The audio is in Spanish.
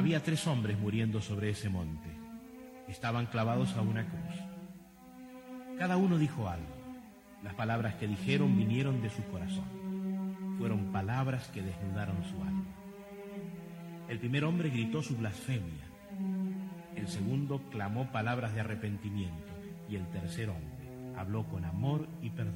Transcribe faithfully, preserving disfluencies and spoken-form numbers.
había tres hombres muriendo sobre ese monte. Estaban clavados a una cruz. Cada uno dijo algo. Las palabras que dijeron vinieron de su corazón. Fueron palabras que desnudaron su alma. El primer hombre gritó su blasfemia. El segundo clamó palabras de arrepentimiento. Y el tercer hombre habló con amor y perdón.